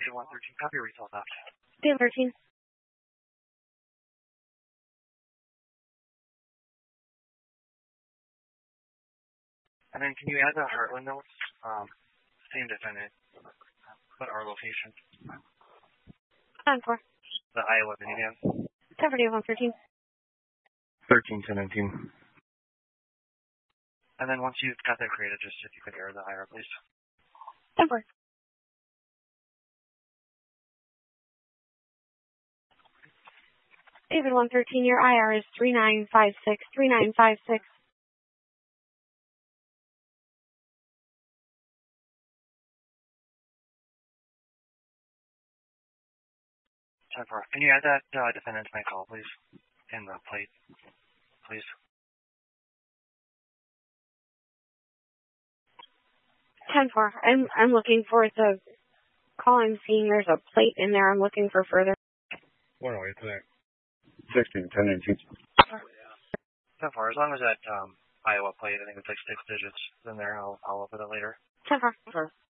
113, copy retail left. Day 13. And then can you add the Heartland notes? Same defendant, but our location. 10-4. The Iowa minivan. 10 for day 113. 13-19. And then once you've got that created, just if you could error the IR, please. 10-4. David 113, your IR is 3956, 3956. 10-4. Can you add that defendant to my call, please? In the plate, please. 10-4. I'm looking for the call. I'm seeing there's a plate in there. I'm looking for further. 108 today. 16-10-18. 10-4. As long as that Iowa plate, I think it's like 6 digits in there, I'll look at it later. 10-4.